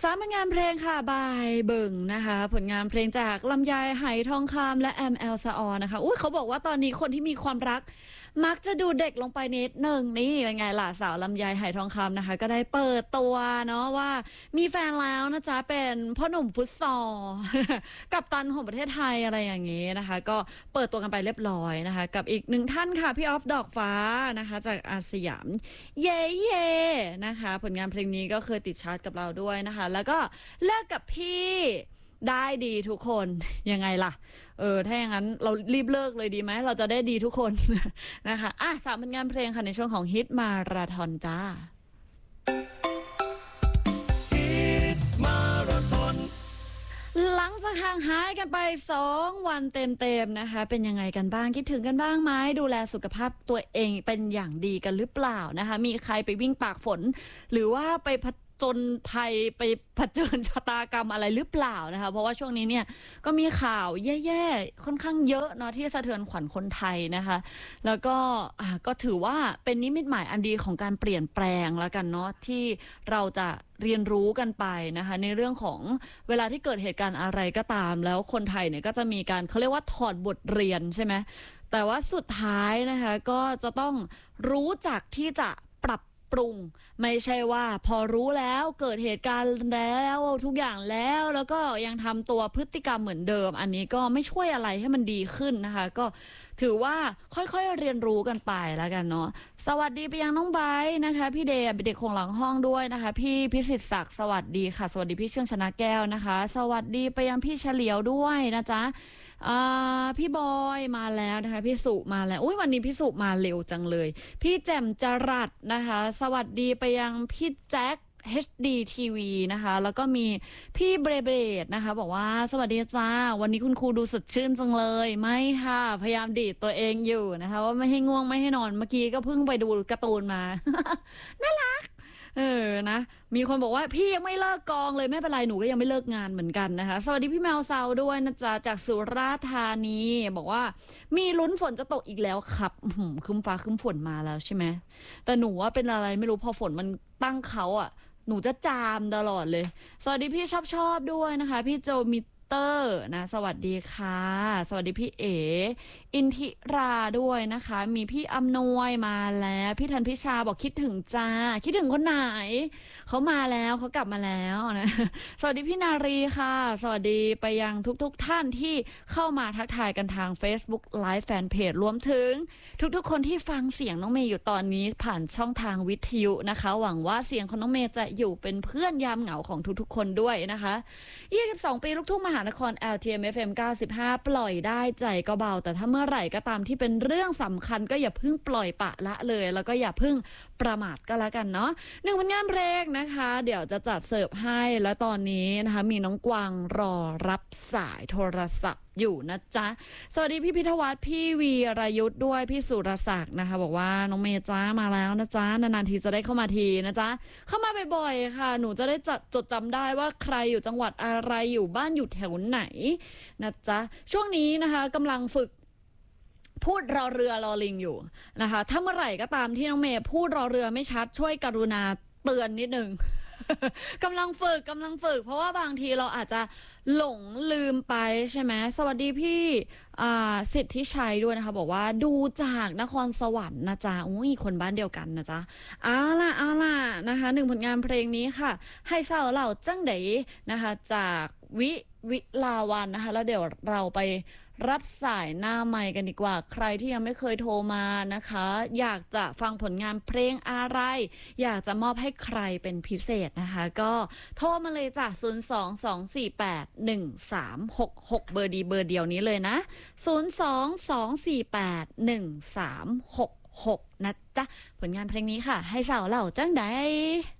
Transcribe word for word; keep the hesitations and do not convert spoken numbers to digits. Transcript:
สามผลงานเพลงค่ะบายเบิ่งนะคะผลงานเพลงจากลำไยไหทองคำและแอมแอลซาออนนะคะอุ้ยเขาบอกว่าตอนนี้คนที่มีความรักมักจะดูเด็กลงไปนิดหนึ่งนี่เป็นไงล่ะสาวลำไยไหทองคำนะคะก็ได้เปิดตัวเนาะว่ามีแฟนแล้วนะจ๊ะเป็นพ่อหนุ่มฟุตซอล กัปตันของประเทศไทยอะไรอย่างนี้นะคะก็เปิดตัวกันไปเรียบร้อยนะคะกับอีกหนึ่งท่านค่ะพี่ออฟดอกฟ้านะคะจากอาสยามเย่เย่นะคะผลงานเพลงนี้ก็เคยติดชาร์ตกับเราด้วยนะคะแล้วก็เลิกกับพี่ได้ดีทุกคนยังไงล่ะเออถ้าอย่างนั้นเรารีบเลิกเลยดีไหมเราจะได้ดีทุกคนนะคะอ่ะสามผลงานเพลงค่ะในช่วงของฮิตมาราธอนจ้าหลังจากห่างหายกันไปสองวันเต็มๆนะคะเป็นยังไงกันบ้างคิดถึงกันบ้างไหมดูแลสุขภาพตัวเองเป็นอย่างดีกันหรือเปล่านะคะมีใครไปวิ่งตากฝนหรือว่าไปจนภัยไปเผชิญชะตากรรมอะไรหรือเปล่านะคะเพราะว่าช่วงนี้เนี่ยก็มีข่าวแย่ๆค่อนข้างเยอะเนาะที่สะเทือนขวัญคนไทยนะคะแล้วก็อ่าก็ถือว่าเป็นนิมิตหมายอันดีของการเปลี่ยนแปลงแล้วกันเนาะที่เราจะเรียนรู้กันไปนะคะในเรื่องของเวลาที่เกิดเหตุการณ์อะไรก็ตามแล้วคนไทยเนี่ยก็จะมีการเขาเรียกว่าถอดบทเรียนใช่ไหมแต่ว่าสุดท้ายนะคะก็จะต้องรู้จักที่จะปรับปรุงไม่ใช่ว่าพอรู้แล้วเกิดเหตุการณ์แล้วทุกอย่างแล้วแล้วก็ยังทำตัวพฤติกรรมเหมือนเดิมอันนี้ก็ไม่ช่วยอะไรให้มันดีขึ้นนะคะก็ถือว่าค่อยๆเรียนรู้กันไปแล้วกันเนาะสวัสดีไปยังน้องไบร์นะคะพี่เดย์เด็กของหลังห้องด้วยนะคะพี่พิสิทธิ์ศักดิ์สวัสดีค่ะสวัสดีพี่เชื่องชนะแก้วนะคะสวัสดีไปยังพี่เฉลียวด้วยนะจ๊ะพี่บอยมาแล้วนะคะพี่สุมาแล้วอุ้ยวันนี้พี่สุมาเร็วจังเลยพี่แจ่มจรัสนะคะสวัสดีไปยังพี่แจ็ค เอช ดี ที วี นะคะแล้วก็มีพี่เบรเบรดนะคะบอกว่าสวัสดีจ้าวันนี้คุณครูดูสดชื่นจังเลยไม่ค่ะพยายามดีดตัวเองอยู่นะคะว่าไม่ให้ง่วงไม่ให้นอนเมื่อกี้ก็เพิ่งไปดูการ์ตูนมา น่ารักเออนะมีคนบอกว่าพี่ยังไม่เลิกกองเลยไม่เป็นไรหนูก็ยังไม่เลิกงานเหมือนกันนะคะสวัสดีพี่แมวซาวด้วยนะจ๊ะจากสุราษฎร์ธานีบอกว่ามีลุ้นฝนจะตกอีกแล้วครับคึมฟ้าคึมฝนมาแล้วใช่ไหมแต่หนูว่าเป็นอะไรไม่รู้พอฝนมันตั้งเขาอ่ะหนูจะจามตลอดเลยสวัสดีพี่ชอบชอบด้วยนะคะพี่โจมิเตอร์นะสวัสดีค่ะสวัสดีพี่เออินทิราด้วยนะคะมีพี่อำนวยมาแล้วพี่ธันพิชาบอกคิดถึงจ้าคิดถึงคนไหนเขามาแล้วเขากลับมาแล้วนะสวัสดีพี่นารีค่ะสวัสดีไปยังทุกๆ ท, ท่านที่เข้ามาทักทายกันทาง Facebook Live Fanpage รวมถึงทุกๆคนที่ฟังเสียงน้องเมย์อยู่ตอนนี้ผ่านช่องทางวิทยุนะคะหวังว่าเสียงของน้องเมย์จะอยู่เป็นเพื่อนยามเหงาของทุกๆคนด้วยนะคะยี่สิบสองปีลูกทุ่งมหานคร แอล ที เอ็ม เอฟ เอ็ม เก้าสิบห้าปล่อยได้ใจก็เบาแต่ถ้าเมื่อไหร่ก็ตามที่เป็นเรื่องสำคัญก็อย่าเพิ่งปล่อยปะละเลยแล้วก็อย่าเพิ่งประมาทก็แล้วกันเนาะหนึ่งผลงานเพลงนะคะเดี๋ยวจะจัดเสิร์ฟให้แล้วตอนนี้นะคะมีน้องกวางรอรับสายโทรศัพท์อยู่นะจ๊ะสวัสดีพี่พิทวัฒน์พี่วีรยุทธ์ด้วยพี่สุรศักดิ์นะคะบอกว่าน้องเมย์จ้ามาแล้วนะจ๊ะนานๆทีจะได้เข้ามาทีนะจ๊ะเข้ามาบ่อยๆค่ะหนูจะได้จัดจดจำได้ว่าใครอยู่จังหวัดอะไรอยู่บ้านอยู่แถวไหนนะจ๊ะช่วงนี้นะคะกำลังฝึกพูดรอเรือรอลิงอยู่นะคะถ้าเมื่อไหร่ก็ตามที่น้องเมย์พูดรอเรือไม่ชัดช่วยกรุณาเตือนนิดนึง กำลังฝึกกำลังฝึกเพราะว่าบางทีเราอาจจะหลงลืมไปใช่ไหมสวัสดีพี่สิทธิชัยด้วยนะคะบอกว่าดูจากนครสวรรค์นะจ๊ะอุ้ยคนบ้านเดียวกันนะจ๊ะเอาล่ะเอาล่ะนะคะหนึ่งผลงานเพลงนี้ค่ะให้เศร้าเหล่าจังไดนะคะจากวิวิลาวันนะคะแล้วเดี๋ยวเราไปรับสายหน้าไมค์กันดีกว่าใครที่ยังไม่เคยโทรมานะคะอยากจะฟังผลงานเพลงอะไรอยากจะมอบให้ใครเป็นพิเศษนะคะก็โทรมาเลยจ้ะศูนย์ สอง สอง สี่ แปด หนึ่ง สาม หก หกเบอร์ดีเบอร์เดียวนี้เลยนะศูนย์ สอง สอง สี่ แปด หนึ่ง สาม หก หกนะจ๊ะผลงานเพลงนี้ค่ะให้สาวเหล่าจังใด